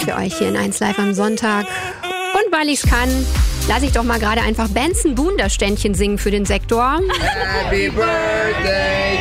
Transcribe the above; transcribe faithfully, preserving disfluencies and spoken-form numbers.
für euch hier in eins Live am Sonntag. Und weil ich's kann, lasse ich doch mal gerade einfach Benson Boone das Ständchen singen für den Sektor. Happy Birthday